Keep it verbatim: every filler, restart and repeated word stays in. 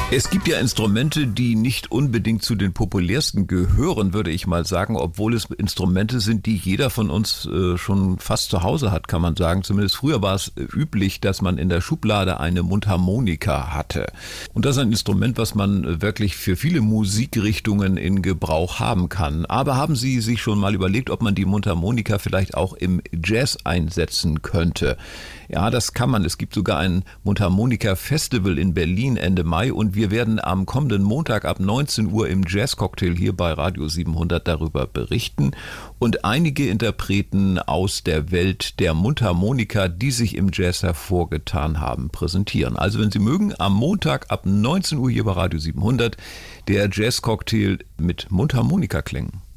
Es gibt ja Instrumente, die nicht unbedingt zu den populärsten gehören, würde ich mal sagen, obwohl es Instrumente sind, die jeder von uns äh, schon fast zu Hause hat, kann man sagen. Zumindest früher war es üblich, dass man in der Schublade eine Mundharmonika hatte. Und das ist ein Instrument, was man wirklich für viele Musikrichtungen in Gebrauch haben kann. Aber haben Sie sich schon mal überlegt, ob man die Mundharmonika vielleicht auch im Jazz einsetzen könnte? Ja, das kann man. Es gibt sogar ein Mundharmonika-Festival in Berlin Ende Mai und wir werden am kommenden Montag ab neunzehn Uhr im Jazz-Cocktail hier bei Radio siebenhundert darüber berichten und einige Interpreten aus der Welt der Mundharmonika, die sich im Jazz hervorgetan haben, präsentieren. Also wenn Sie mögen, am Montag ab neunzehn Uhr hier bei Radio siebenhundert der Jazz-Cocktail mit Mundharmonikaklängen.